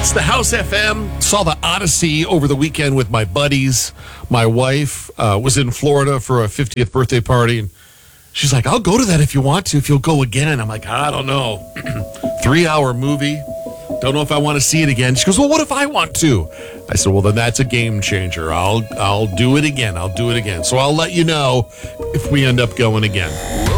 It's the House FM. Saw the Odyssey over the weekend with my buddies. My wife was in Florida for a 50th birthday party, and she's like, I'll go to that if you want to, if you'll go again. I'm like, I don't know. 3-hour movie. Don't know if I want to see it again. She goes, well, what if I want to? I said, well, then that's a game changer. I'll do it again. I'll do it again. So I'll let you know if we end up going again.